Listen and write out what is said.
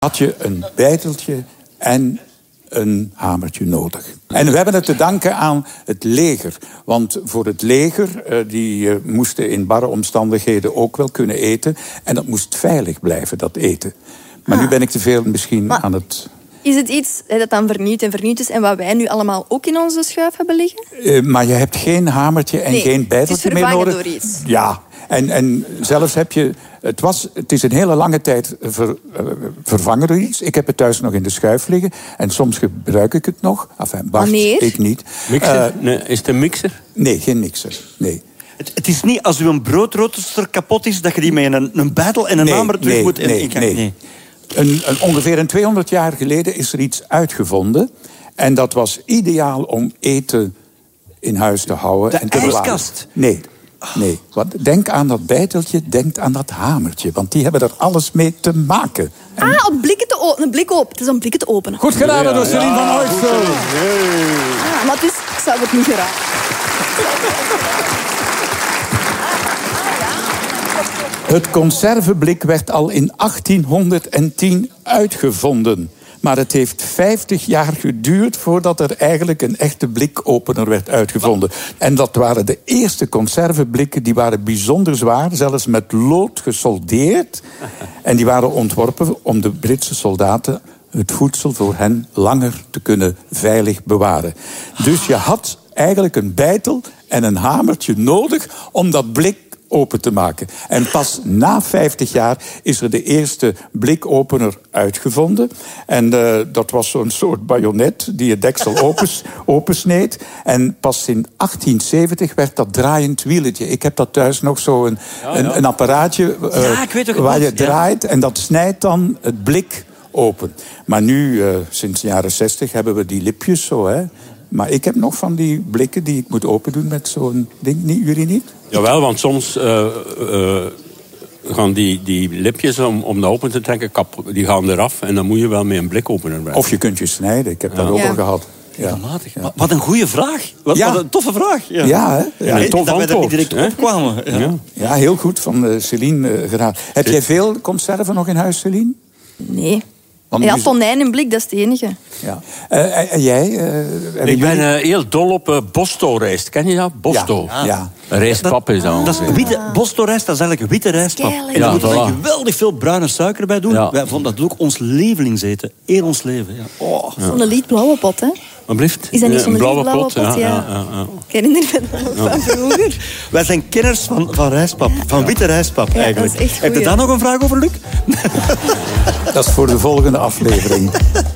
had je een beiteltje en een hamertje nodig. En we hebben het te danken aan het leger. Want voor het leger, die moesten in barre omstandigheden ook wel kunnen eten. En dat moest veilig blijven, dat eten. Maar nu ben ik te veel misschien aan het... Is het iets dat dan vernieuwd is en wat wij nu allemaal ook in onze schuif hebben liggen? Maar je hebt geen hamertje en geen beiteltje meer nodig. Het is vervangen door iets. Ja, en zelfs heb je... Het is een hele lange tijd vervangen door iets. Ik heb het thuis nog in de schuif liggen. En soms gebruik ik het nog. Enfin, Bart, wanneer? Ik niet. Mixer? Nee, is het een mixer? Nee, geen mixer. Nee. Het is niet als uw broodrooster kapot is... dat je die met een beitel en een hamer terug moet... Nee. Ongeveer 200 jaar geleden is er iets uitgevonden. En dat was ideaal om eten in huis te houden. De ijskast? Nee. Want denk aan dat beiteltje, denk aan dat hamertje. Want die hebben er alles mee te maken. Een blik open. Het is om blikken te openen. Goed gedaan door Celine van Ooitsel. Maar het is, ik zou het niet geraken. Het conserveblik werd al in 1810 uitgevonden. Maar het heeft 50 jaar geduurd voordat er eigenlijk een echte blikopener werd uitgevonden. En dat waren de eerste conserveblikken, die waren bijzonder zwaar, zelfs met lood gesoldeerd. En die waren ontworpen om de Britse soldaten het voedsel voor hen langer te kunnen veilig bewaren. Dus je had eigenlijk een beitel en een hamertje nodig om dat blik open te maken. En pas na 50 jaar is er de eerste blikopener uitgevonden. En dat was zo'n soort bajonet die het deksel opensneed. En pas in 1870 werd dat draaiend wieletje. Ik heb dat thuis nog zo'n een apparaatje waar je draait en dat snijdt dan het blik open. Maar nu, sinds de jaren 60, hebben we die lipjes zo, hè. Maar ik heb nog van die blikken die ik moet open doen met zo'n ding. Jullie niet? Jawel, want soms gaan die lipjes om dat open te trekken, die gaan eraf. En dan moet je wel met een blikopener werken. Of je kunt je snijden. Ik heb dat ook al gehad. Ja. Wat een goede vraag. Wat een toffe vraag. Ja, hè? En een tof dat wij er niet antwoord, direct opkwamen. Ja, heel goed van Celine gedaan. Heb jij veel conserven nog in huis, Celine? Nee. Ja, tonijn in blik, dat is het enige. Ja. En jij? Ik ben heel dol op Bosto-rijst. Ken je dat? Bosto. Ja. Rijstpap is dat. Dat is witte Bosto-rijst, dat is eigenlijk witte rijstpap. Keilig. En daar moeten we voilà. geweldig veel bruine suiker bij doen. Ja. Wij vonden dat ook ons lievelingseten. Heel ons leven. Ja. Oh. Zo'n lichtblauwe pot, hè? Is dat niet zo'n blauwe lichtblauwe pot? Ja. Ik herinner me dat nog van vroeger. Wij zijn kenners van rijstpap. Van witte rijstpap, eigenlijk. Dat is echt Heb je goeie. daar nog een vraag over, Luc? Dat is voor de volgende aflevering.